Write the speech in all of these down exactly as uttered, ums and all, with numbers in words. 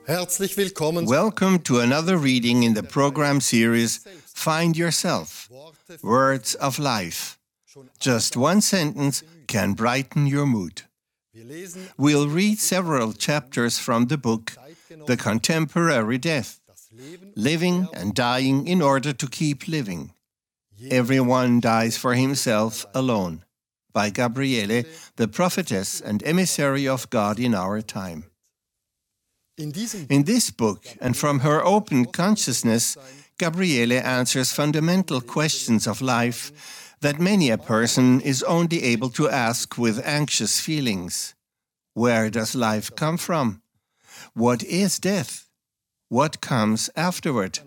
Herzlich willkommen. Welcome to another reading in the program series Find Yourself, Words of Life. Just one sentence can brighten your mood. We'll read several chapters from the book The Contemporary Death, Living and Dying in Order to Keep Living. Everyone dies for himself alone, by Gabriele, the prophetess and emissary of God in our time. In this book, and from her open consciousness, Gabriele answers fundamental questions of life that many a person is only able to ask with anxious feelings. Where does life come from? What is death? What comes afterward?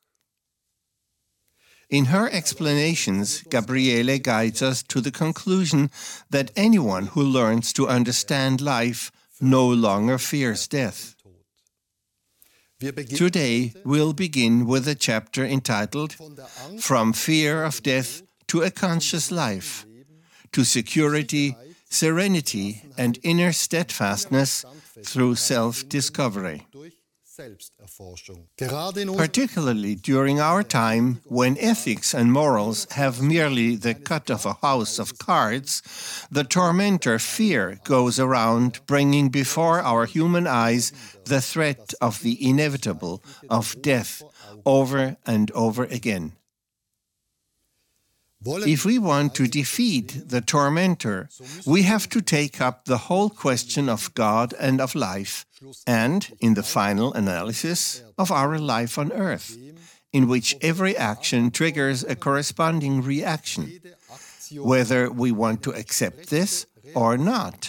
In her explanations, Gabriele guides us to the conclusion that anyone who learns to understand life no longer fears death. Today, we'll begin with a chapter entitled From Fear of Death to a Conscious Life, to Security, Serenity, and Inner Steadfastness through Self-Discovery. Particularly during our time, when ethics and morals have merely the cut of a house of cards, the tormentor fear goes around bringing before our human eyes the threat of the inevitable, of death, over and over again. If we want to defeat the tormentor, we have to take up the whole question of God and of life, and, in the final analysis, of our life on earth, in which every action triggers a corresponding reaction, whether we want to accept this or not.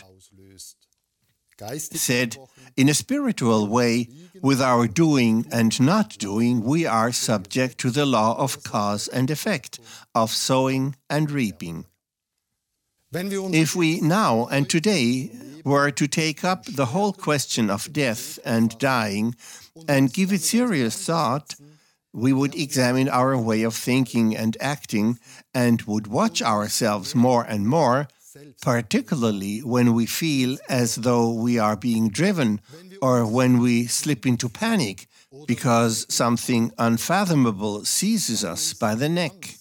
Said in a spiritual way, with our doing and not doing, we are subject to the law of cause and effect, of sowing and reaping. If we now and today were to take up the whole question of death and dying and give it serious thought, we would examine our way of thinking and acting and would watch ourselves more and more, particularly when we feel as though we are being driven or when we slip into panic because something unfathomable seizes us by the neck.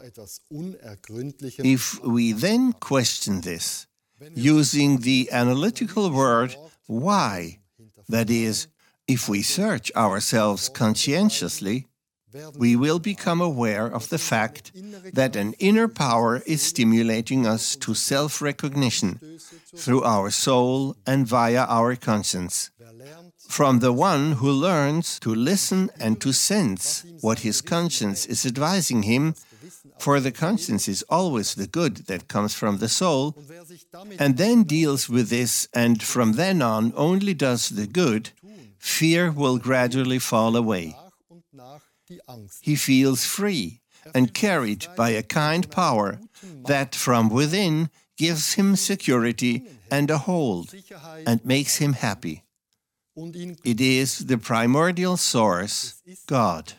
If we then question this, using the analytical word why, that is, if we search ourselves conscientiously, we will become aware of the fact that an inner power is stimulating us to self-recognition through our soul and via our conscience. From the one who learns to listen and to sense what his conscience is advising him, for the conscience is always the good that comes from the soul, and then deals with this and from then on only does the good, fear will gradually fall away. He feels free and carried by a kind power that from within gives him security and a hold and makes him happy. It is the primordial source, God.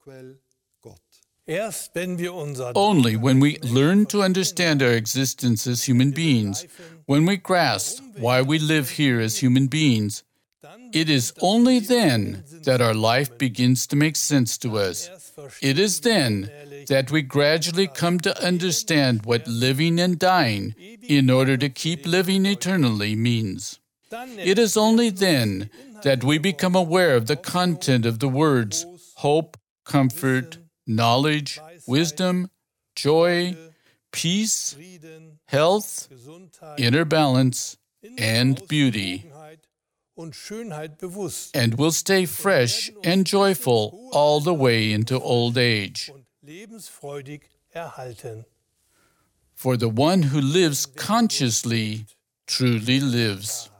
Only when we learn to understand our existence as human beings, when we grasp why we live here as human beings, it is only then that our life begins to make sense to us. It is then that we gradually come to understand what living and dying in order to keep living eternally means. It is only then that we become aware of the content of the words hope, comfort, knowledge, wisdom, joy, peace, health, inner balance, and beauty, and will stay fresh and joyful all the way into old age. For the one who lives consciously truly lives.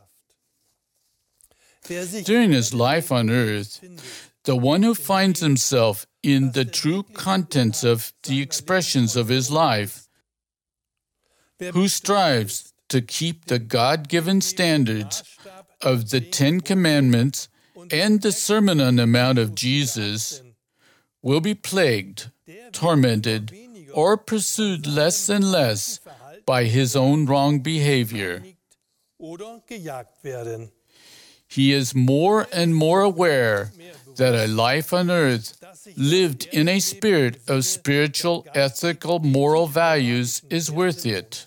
During his life on earth, the one who finds himself in the true contents of the expressions of his life, who strives to keep the God-given standards of the Ten Commandments and the Sermon on the Mount of Jesus, will be plagued, tormented, or pursued less and less by his own wrong behavior. he is more and more aware that a life on earth lived in a spirit of spiritual, ethical, moral values is worth it.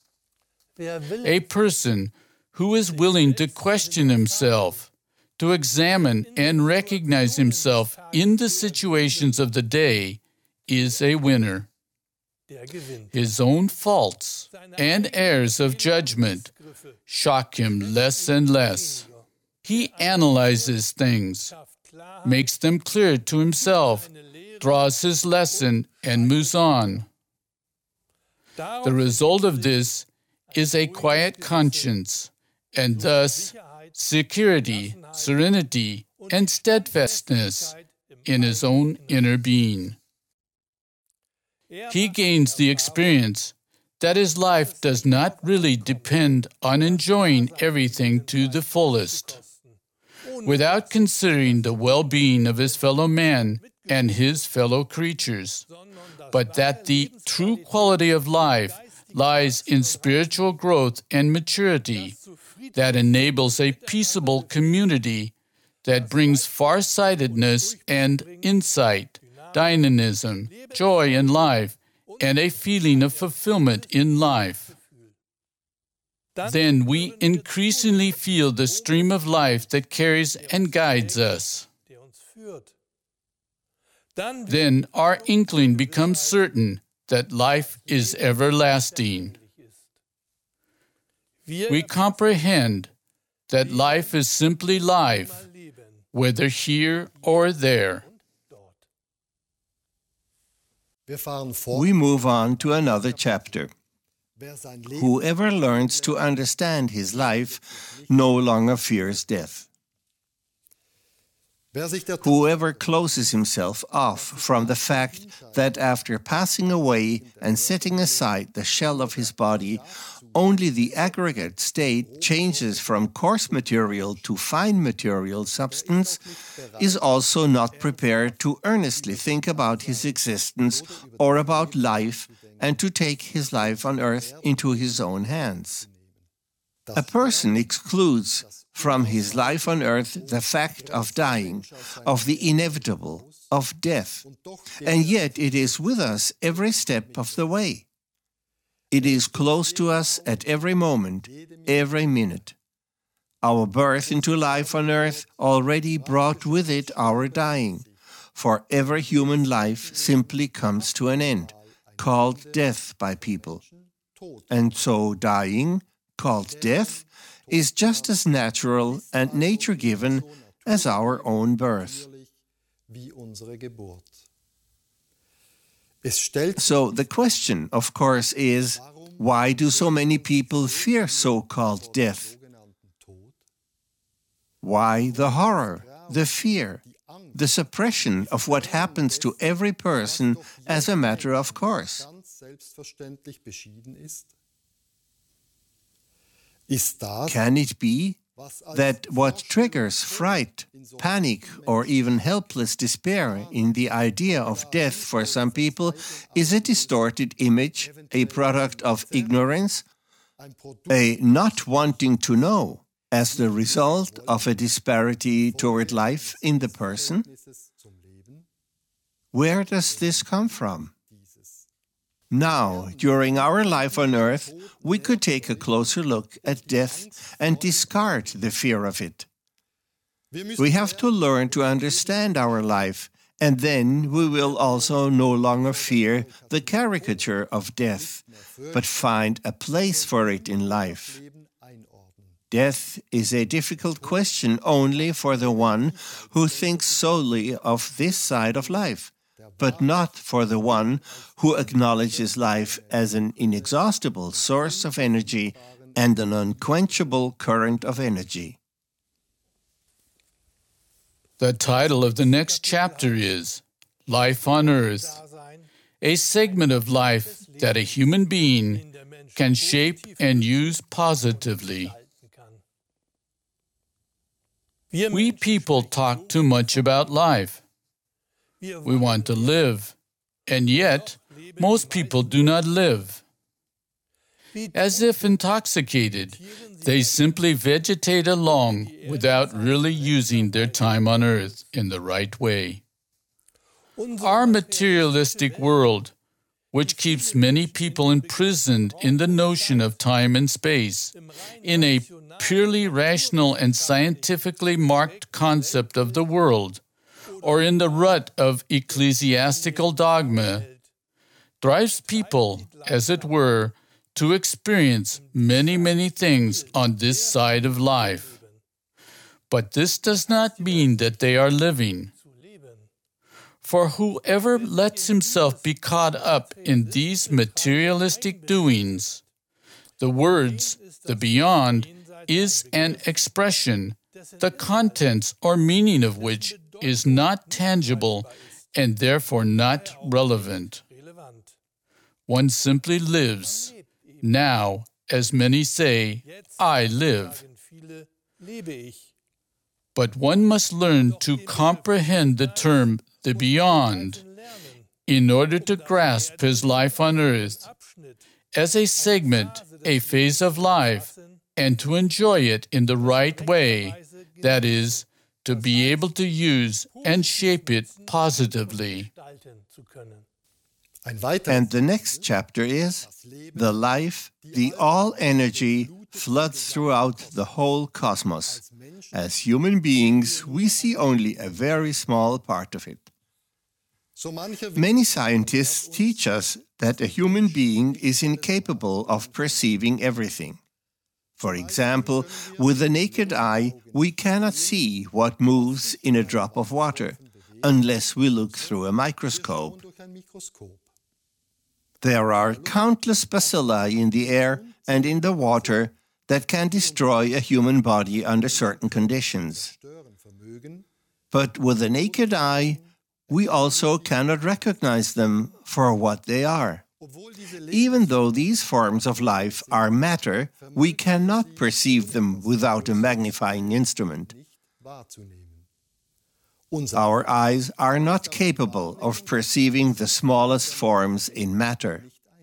A person who is willing to question himself, to examine and recognize himself in the situations of the day, is a winner. His own faults and errors of judgment shock him less and less. He analyzes things, makes them clear to himself, draws his lesson, and moves on. The result of this is a quiet conscience, and thus security, serenity, and steadfastness in his own inner being. He gains the experience that his life does not really depend on enjoying everything to the fullest, without considering the well-being of his fellow man and his fellow creatures, but that the true quality of life lies in spiritual growth and maturity that enables a peaceable community that brings far-sightedness and insight, dynamism, joy in life, and a feeling of fulfillment in life. Then we increasingly feel the stream of life that carries and guides us. Then our inkling becomes certain that life is everlasting. We comprehend that life is simply life, whether here or there. We move on to another chapter. Whoever learns to understand his life no longer fears death. Whoever closes himself off from the fact that after passing away and setting aside the shell of his body, only the aggregate state changes from coarse material to fine material substance, is also not prepared to earnestly think about his existence or about life and to take his life on earth into his own hands. A person excludes from his life on earth the fact of dying, of the inevitable, of death, and yet it is with us every step of the way. It is close to us at every moment, every minute. Our birth into life on earth already brought with it our dying, for every human life simply comes to an end, called death by people. And so dying, called death, is just as natural and nature-given as our own birth. So the question, of course, is, why do so many people fear so-called death? Why the horror, the fear, the suppression of what happens to every person as a matter of course? Can it be that what triggers fright, panic, or even helpless despair in the idea of death for some people is a distorted image, a product of ignorance, a not wanting to know, as the result of a disparity toward life in the person? Where does this come from? Now, during our life on earth, we could take a closer look at death and discard the fear of it. We have to learn to understand our life, and then we will also no longer fear the caricature of death, but find a place for it in life. Death is a difficult question only for the one who thinks solely of this side of life, but not for the one who acknowledges life as an inexhaustible source of energy and an unquenchable current of energy. The title of the next chapter is Life on Earth, a segment of life that a human being can shape and use positively. We people talk too much about life. We want to live, and yet most people do not live. As if intoxicated, they simply vegetate along without really using their time on earth in the right way. Our materialistic world, which keeps many people imprisoned in the notion of time and space, in a purely rational and scientifically marked concept of the world, or in the rut of ecclesiastical dogma, drives people, as it were, to experience many, many things on this side of life. But this does not mean that they are living. For whoever lets himself be caught up in these materialistic doings, the words, the beyond, is an expression, the contents or meaning of which is not tangible and therefore not relevant. One simply lives. Now, as many say, I live. But one must learn to comprehend the term the beyond in order to grasp his life on earth as a segment, a phase of life, and to enjoy it in the right way, that is, to be able to use and shape it positively. And the next chapter is, the life, the all-energy, floods throughout the whole cosmos. As human beings, we see only a very small part of it. Many scientists teach us that a human being is incapable of perceiving everything. For example, with the naked eye, we cannot see what moves in a drop of water, unless we look through a microscope. There are countless bacilli in the air and in the water that can destroy a human body under certain conditions. But with the naked eye, we also cannot recognize them for what they are. Even though these forms of life are matter, we cannot perceive them without a magnifying instrument. Our eyes are not capable of perceiving the smallest forms in matter.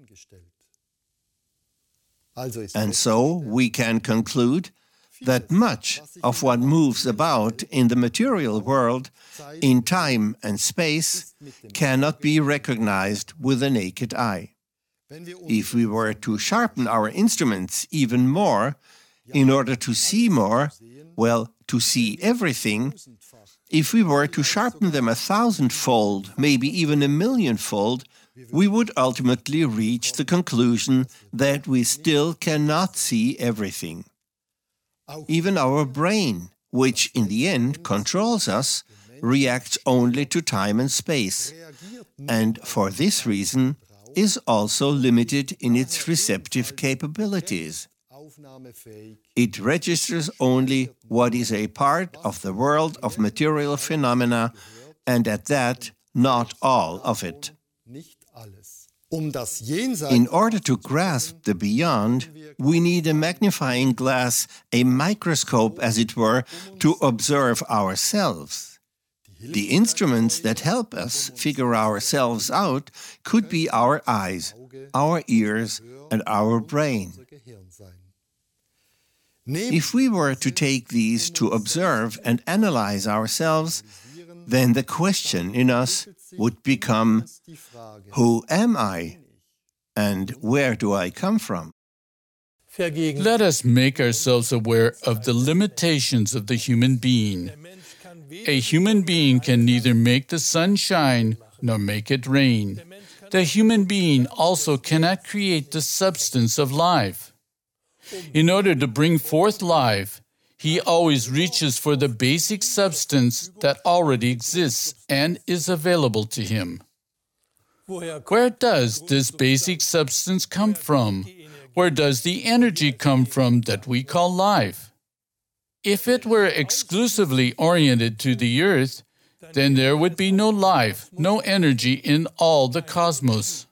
And so we can conclude that much of what moves about in the material world, in time and space, cannot be recognized with the naked eye. If we were to sharpen our instruments even more, in order to see more, well, to see everything, if we were to sharpen them a thousandfold, maybe even a millionfold, we would ultimately reach the conclusion that we still cannot see everything. Even our brain, which in the end controls us, reacts only to time and space, and for this reason is also limited in its receptive capabilities. It registers only what is a part of the world of material phenomena, and at that, not all of it. In order to grasp the beyond, we need a magnifying glass, a microscope, as it were, to observe ourselves. The instruments that help us figure ourselves out could be our eyes, our ears, and our brain. If we were to take these to observe and analyze ourselves, then the question in us would become, who am I? And where do I come from? Let us make ourselves aware of the limitations of the human being. A human being can neither make the sun shine nor make it rain. The human being also cannot create the substance of life. In order to bring forth life, he always reaches for the basic substance that already exists and is available to him. Where does this basic substance come from? Where does the energy come from that we call life? If it were exclusively oriented to the earth, then there would be no life, no energy in all the cosmos.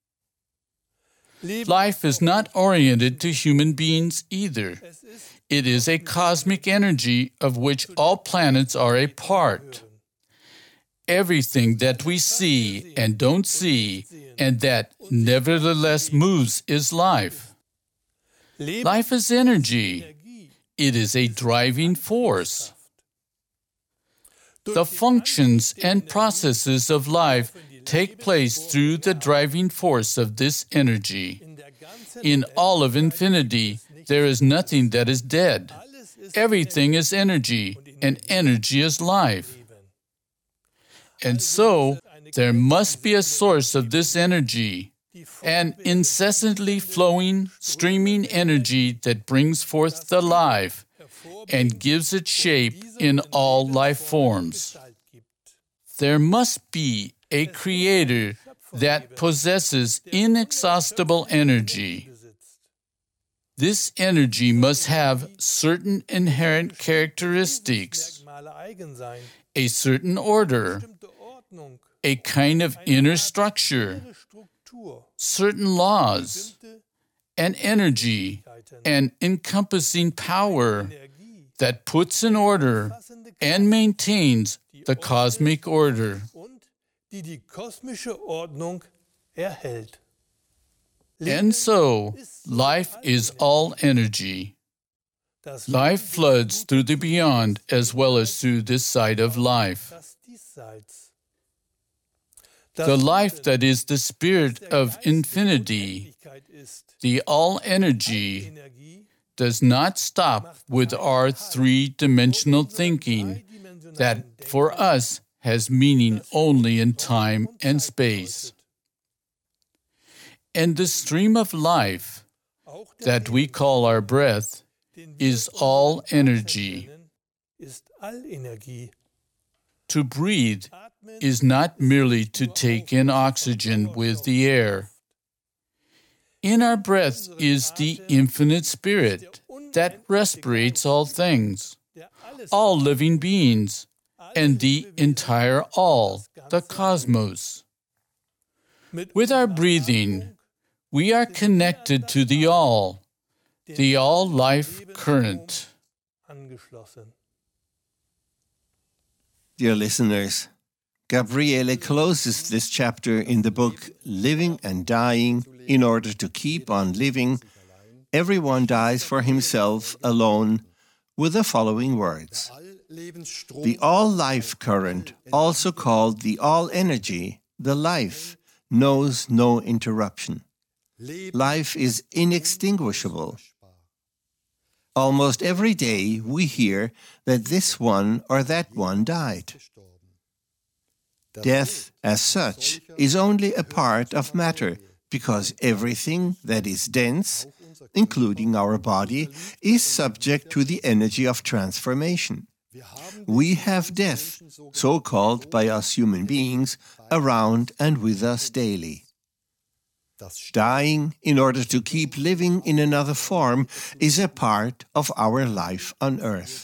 Life is not oriented to human beings either. It is a cosmic energy of which all planets are a part. Everything that we see and don't see, and that nevertheless moves, is life. Life is energy. It is a driving force. The functions and processes of life take place through the driving force of this energy. In all of infinity, there is nothing that is dead. Everything is energy, and energy is life. And so, there must be a source of this energy, an incessantly flowing, streaming energy that brings forth the life and gives it shape in all life forms. There must be a creator that possesses inexhaustible energy. This energy must have certain inherent characteristics, a certain order, a kind of inner structure, certain laws, an energy, an encompassing power that puts in order and maintains the cosmic order. And so, life is all energy. Life floods through the beyond as well as through this side of life. The life that is the spirit of infinity, the all-energy, does not stop with our three-dimensional thinking that, for us, has meaning only in time and space. And the stream of life that we call our breath is all energy. To breathe is not merely to take in oxygen with the air. In our breath is the infinite spirit that respirates all things, all living beings, and the entire all, the cosmos. With our breathing, we are connected to the all, the all-life current. Dear listeners, Gabriele closes this chapter in the book Living and Dying in Order to Keep on Living. Everyone dies for himself alone, with the following words. The all-life current, also called the all-energy, the life, knows no interruption. Life is inextinguishable. Almost every day we hear that this one or that one died. Death, as such, is only a part of matter, because everything that is dense, including our body, is subject to the energy of transformation. We have death, so called by us human beings, around and with us daily. Dying in order to keep living in another form is a part of our life on earth.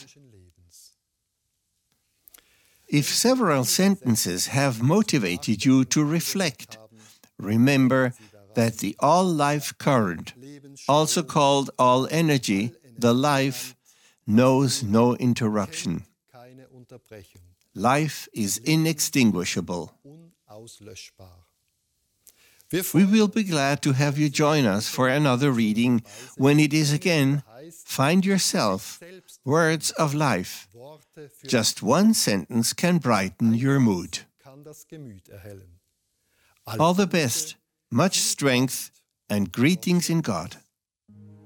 If several sentences have motivated you to reflect, remember that the all-life current, also called all-energy, the life, knows no interruption. Life is inextinguishable. We will be glad to have you join us for another reading when it is again Find Yourself, Words of Life. Just one sentence can brighten your mood. All the best, much strength, and greetings in God.